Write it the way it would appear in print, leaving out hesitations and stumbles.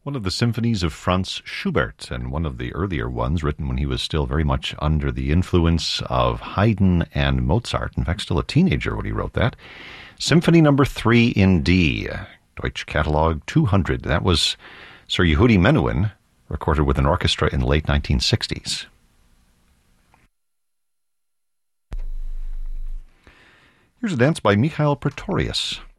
One of the symphonies of Franz Schubert, and one of the earlier ones written when he was still very much under the influence of Haydn and Mozart. In fact, still a teenager when he wrote that. Symphony number 3 in D, Deutsche Catalog 200. That was Sir Yehudi Menuhin, recorded with an orchestra in the late 1960s. Here's a dance by Mikhail Pretorius.